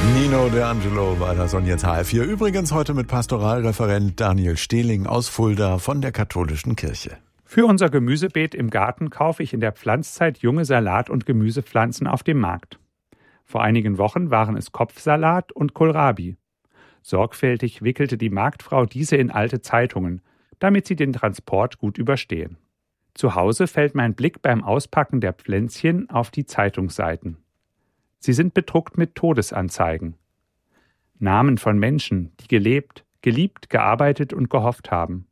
Nino De Angelo war das und jetzt HR4. Übrigens heute mit Pastoralreferent Daniel Stehling aus Fulda von der Katholischen Kirche. Für unser Gemüsebeet im Garten kaufe ich in der Pflanzzeit junge Salat- und Gemüsepflanzen auf dem Markt. Vor einigen Wochen waren es Kopfsalat und Kohlrabi. Sorgfältig wickelte die Marktfrau diese in alte Zeitungen, damit sie den Transport gut überstehen. Zu Hause fällt mein Blick beim Auspacken der Pflänzchen auf die Zeitungsseiten. Sie sind bedruckt mit Todesanzeigen. Namen von Menschen, die gelebt, geliebt, gearbeitet und gehofft haben.